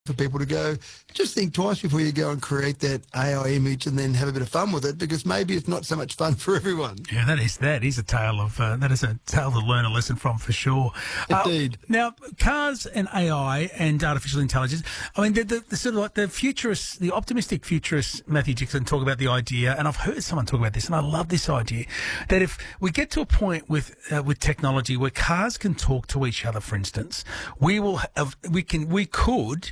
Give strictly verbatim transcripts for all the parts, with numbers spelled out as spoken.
for people to go, just think twice before you go and create that A I image and then have a bit of fun with it, because maybe it's not so much fun for everyone. Yeah, that is that is a tale of uh, that is a tale to learn a lesson from for sure. Indeed. Uh, now, cars and A I and artificial intelligence. I mean, the, the, the sort of like the futurists, the optimistic futurists, Matthew Dixon, talk about the idea, and I've heard someone talk about this, and I love this idea that if we get to a point with uh, with technology where cars can talk to each other, for instance, we will have, we can we could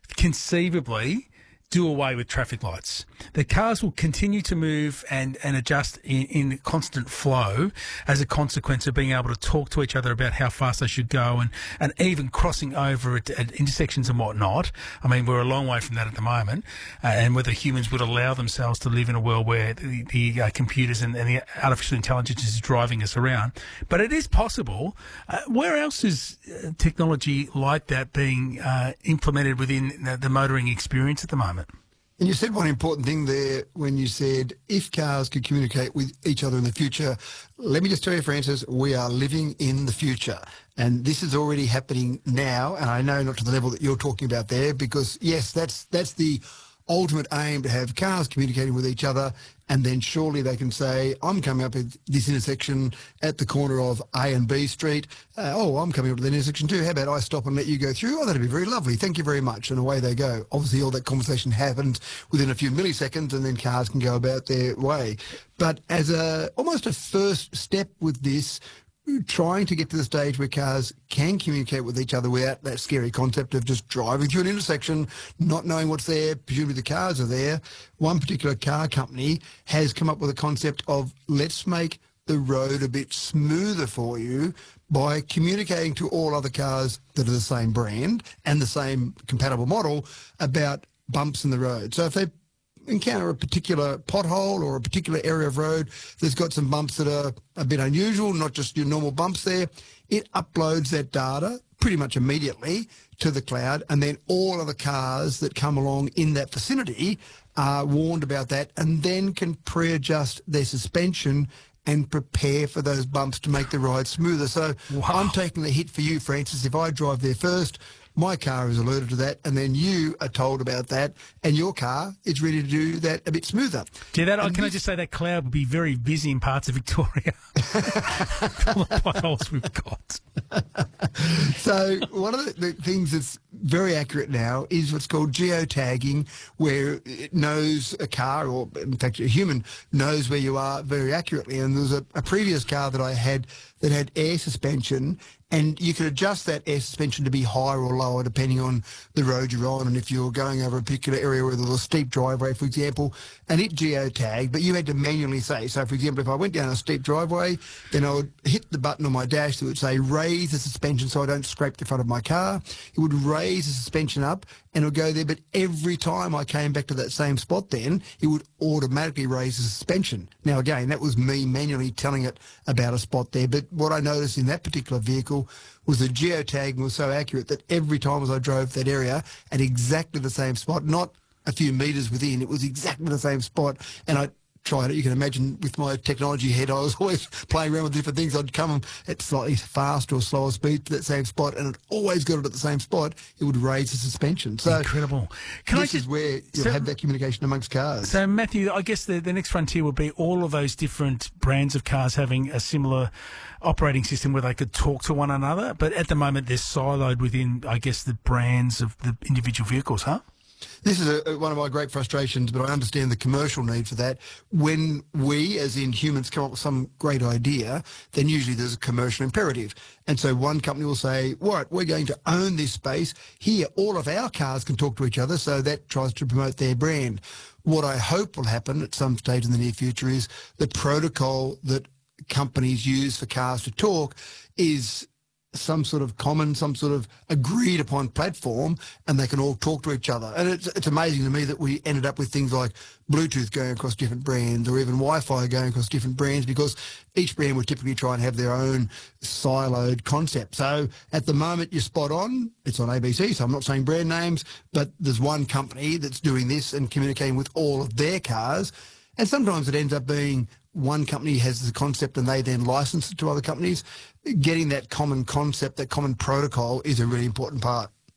conceivably do away with traffic lights. The cars will continue to move and, and adjust in, in constant flow as a consequence of being able to talk to each other about how fast they should go, and, and even crossing over at, at intersections and whatnot. I mean, we're a long way from that at the moment, uh, and whether humans would allow themselves to live in a world where the, the uh, computers and, and the artificial intelligence is driving us around. But it is possible. Uh, where else is uh, technology like that being uh, implemented within the, the motoring experience at the moment? And you said one important thing there when you said if cars could communicate with each other in the future. Let me just tell you, Francis, we are living in the future. And this is already happening now. And I know not to the level that you're talking about there, because, yes, that's that's the ultimate aim, to have cars communicating with each other, and then surely they can say, I'm coming up at this intersection at the corner of A and B Street. Uh, oh, I'm coming up to the intersection too. How about I stop and let you go through? Oh, that'd be very lovely. Thank you very much. And away they go. Obviously, all that conversation happens within a few milliseconds, and then cars can go about their way. But as a almost a first step with this, trying to get to the stage where cars can communicate with each other without that scary concept of just driving through an intersection, not knowing what's there, presumably the cars are there. One particular car company has come up with a concept of, let's make the road a bit smoother for you by communicating to all other cars that are the same brand and the same compatible model about bumps in the road. So if they encounter a particular pothole or a particular area of road that's got some bumps that are a bit unusual, not just your normal bumps there, it uploads that data pretty much immediately to the cloud, and then all of the cars that come along in that vicinity are warned about that and then can pre-adjust their suspension and prepare for those bumps to make the ride smoother. So wow. I'm taking the hit for you, Francis. If I drive there first, my car is alerted to that, and then you are told about that, and your car is ready to do that a bit smoother. Yeah, that, can this, I just say that cloud would be very busy in parts of Victoria. All the potholes we've got. So one of the, the things that's very accurate now is what's called geotagging, where it knows a car, or in fact a human, knows where you are very accurately. And there was a, a previous car that I had that had air suspension, and you could adjust that air suspension to be higher or lower depending on the road you're on, and if you're going over a particular area where there's a steep driveway, for example, and it geotagged, but you had to manually say. So, for example, if I went down a steep driveway, then I would hit the button on my dash that would say raise the suspension so I don't scrape the front of my car. It would raise the suspension up and it would go there, but every time I came back to that same spot then, it would automatically raise the suspension. Now, again, that was me manually telling it about a spot there, but what I noticed in that particular vehicle was the geotagging was so accurate that every time as I drove that area at exactly the same spot, not a few metres within, it was exactly the same spot, and I tried it. You can imagine with my technology head, I was always playing around with different things. I'd come at slightly faster or slower speed to that same spot, and it always got it at the same spot. It would raise the suspension. So incredible. Can this I just, is where you'll so, have that communication amongst cars. So, Matthew, I guess the, the next frontier would be all of those different brands of cars having a similar operating system where they could talk to one another. But at the moment, they're siloed within, I guess, the brands of the individual vehicles, huh? This is a, one of my great frustrations, but I understand the commercial need for that. When we, as in humans, come up with some great idea, then usually there's a commercial imperative. And so one company will say, right, we're going to own this space. Here, all of our cars can talk to each other, so that tries to promote their brand. What I hope will happen at some stage in the near future is the protocol that companies use for cars to talk is some sort of common, some sort of agreed upon platform, and they can all talk to each other. And it's, it's amazing to me that we ended up with things like Bluetooth going across different brands, or even Wi-Fi going across different brands, because each brand would typically try and have their own siloed concept. So at the moment, you're spot on. It's on A B C, so I'm not saying brand names, but there's one company that's doing this and communicating with all of their cars. And sometimes it ends up being one company has the concept and they then license it to other companies. Getting that common concept, that common protocol is a really important part.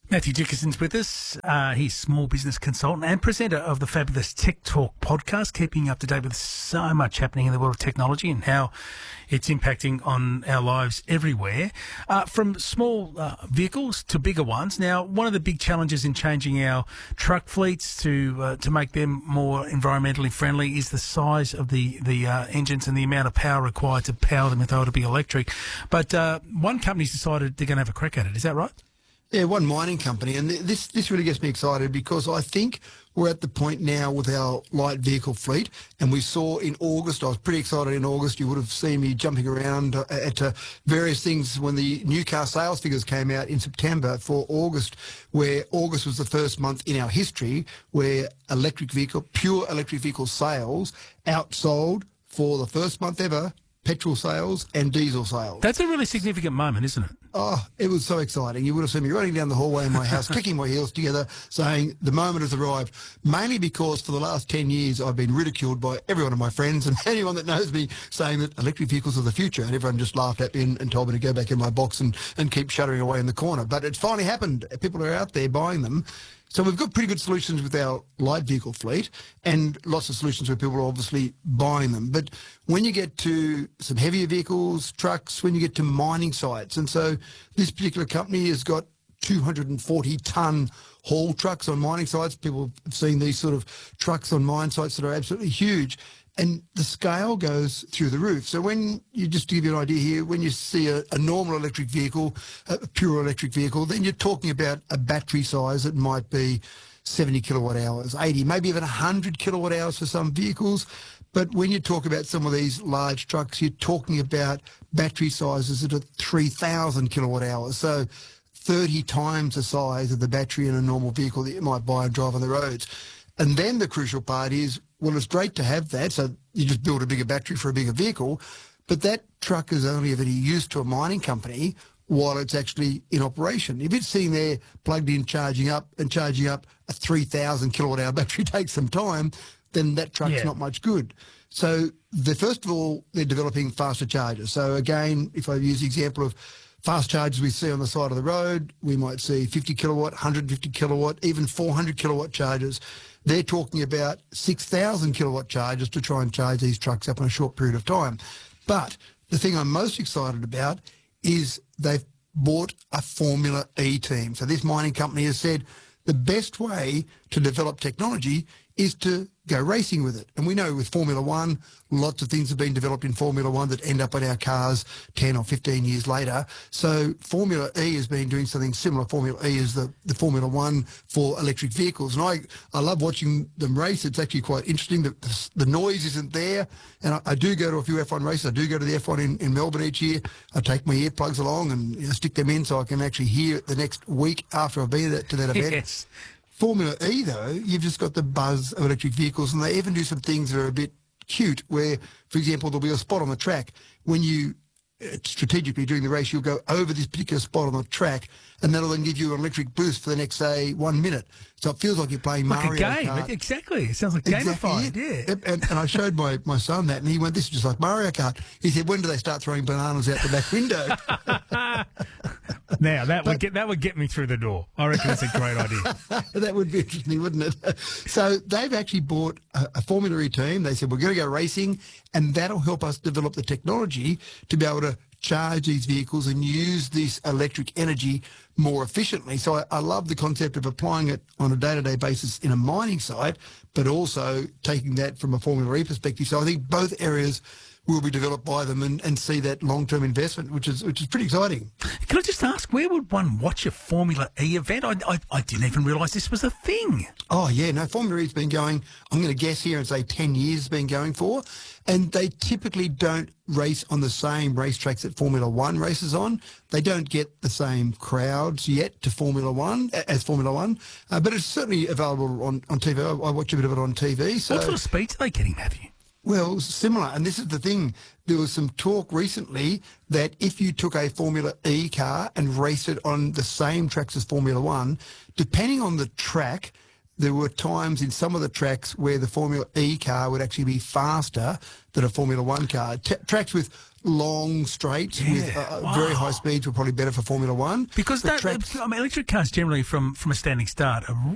Matthew Dickinson's with us. Uh, he's small business consultant and presenter of the fabulous Tech Talk podcast, keeping you up to date with so much happening in the world of technology and how it's impacting on our lives everywhere, uh, from small uh, vehicles to bigger ones. Now, one of the big challenges in changing our truck fleets to uh, to make them more environmentally friendly is the size of the the uh, engines and the amount of power required to power them if they were to be electric. But uh, one company's decided they're going to have a crack at it. Is that right? Yeah, one mining company, and this this really gets me excited because I think we're at the point now with our light vehicle fleet, and we saw in August, I was pretty excited in August, you would have seen me jumping around at uh, various things when the new car sales figures came out in September for August, where August was the first month in our history where electric vehicle, pure electric vehicle sales outsold for the first month ever petrol sales and diesel sales. That's a really significant moment, isn't it? Oh, it was so exciting. You would have seen me running down the hallway in my house, clicking my heels together, saying the moment has arrived, mainly because for the last ten years I've been ridiculed by every one of my friends and anyone that knows me, saying that electric vehicles are the future, and everyone just laughed at me and, and told me to go back in my box and, and keep shuddering away in the corner. But it's finally happened. People are out there buying them. So we've got pretty good solutions with our light vehicle fleet and lots of solutions where people are obviously buying them. But when you get to some heavier vehicles, trucks, when you get to mining sites, and so this particular company has got two hundred forty tonne haul trucks on mining sites. People have seen these sort of trucks on mine sites that are absolutely huge. And the scale goes through the roof. So when you, just to give you an idea here, when you see a, a normal electric vehicle, a pure electric vehicle, then you're talking about a battery size that might be seventy kilowatt hours, eighty, maybe even one hundred kilowatt hours for some vehicles. But when you talk about some of these large trucks, you're talking about battery sizes that are three thousand kilowatt hours. So thirty times the size of the battery in a normal vehicle that you might buy and drive on the roads. And then the crucial part is, well, it's great to have that, so you just build a bigger battery for a bigger vehicle, but that truck is only of any use to a mining company while it's actually in operation. If it's sitting there plugged in, charging up, and charging up a three thousand kilowatt hour battery takes some time, then that truck's Yeah. not much good. So the first of all, they're developing faster chargers. So again, if I use the example of fast chargers we see on the side of the road, we might see fifty kilowatt, one hundred fifty kilowatt, even four hundred kilowatt chargers. They're talking about six thousand kilowatt chargers to try and charge these trucks up in a short period of time. But the thing I'm most excited about is they've bought a Formula E team. So this mining company has said the best way to develop technology is to go racing with it. And we know with Formula One, lots of things have been developed in Formula One that end up in our cars ten or fifteen years later. So Formula E has been doing something similar. Formula E is the, the Formula One for electric vehicles. And I, I love watching them race. It's actually quite interesting. The, the, the noise isn't there. And I, I do go to a few F one races. I do go to the F one in, in Melbourne each year. I take my earplugs along and you know, stick them in so I can actually hear it the next week after I've been to that event. Yes. Formula E, though, you've just got the buzz of electric vehicles, and they even do some things that are a bit cute where, for example, there'll be a spot on the track. When you uh, strategically during the race, you'll go over this particular spot on the track, and that'll then give you an electric boost for the next, say, one minute. So it feels like you're playing Like Mario a game. Kart. Exactly. It sounds like Exactly gamified, it. yeah. Yep, And, and I showed my, my son that, and he went, this is just like Mario Kart. He said, when do they start throwing bananas out the back window? Now, that would get that would get me through the door. I reckon that's a great idea. That would be interesting, wouldn't it? So they've actually bought a, a Formula E team. They said, we're going to go racing, and that'll help us develop the technology to be able to charge these vehicles and use this electric energy more efficiently. So I, I love the concept of applying it on a day-to-day basis in a mining site, but also taking that from a Formula E perspective. So I think both areas will be developed by them and, and see that long-term investment, which is which is pretty exciting. Can I just ask, where would one watch a Formula E event? I, I, I didn't even realise this was a thing. Oh, yeah, no, Formula E's been going, I'm going to guess here and say ten years it's been going for, and they typically don't race on the same racetracks that Formula One races on. They don't get the same crowds yet to Formula One as Formula One, uh, but it's certainly available on, on T V. I, I watch a bit of it on T V. So. What sort of speeds are they getting, Matthew? Well, similar, and this is the thing. There was some talk recently that if you took a Formula E car and raced it on the same tracks as Formula One, depending on the track, there were times in some of the tracks where the Formula E car would actually be faster than a Formula One car. T- tracks with long straights Yeah, with uh, wow. very high speeds were probably better for Formula One. Because But that, tracks- I mean, electric cars generally, from, from a standing start, are